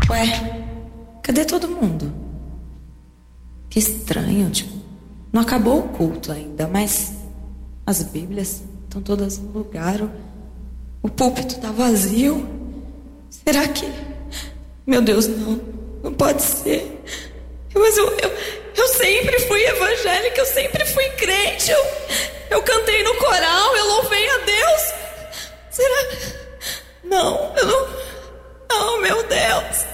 Ué, cadê todo mundo? Que estranho, tipo, não acabou o culto ainda, mas as Bíblias estão todas no lugar, o púlpito tá vazio. Será que... Meu Deus, não pode ser. Mas eu sempre fui evangélica, eu sempre fui crente, eu cantei no coral, eu louvei a Deus. Será? Não, eu não... Oh, meu Deus.